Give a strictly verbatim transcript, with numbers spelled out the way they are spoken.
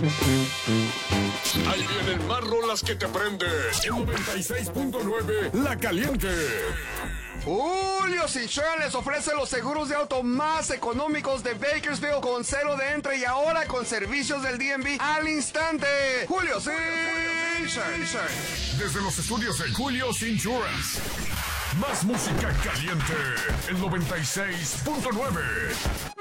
Ahí vienen más rolas que te prenden. En noventa y seis punto nueve, La Caliente. Julio's Insurance les ofrece los seguros de auto más económicos de Bakersfield con cero de entre y ahora con servicios del D M V al instante. Julio's Insurance. Desde los estudios de Julio's Insurance. Más música caliente. El noventa y seis punto nueve.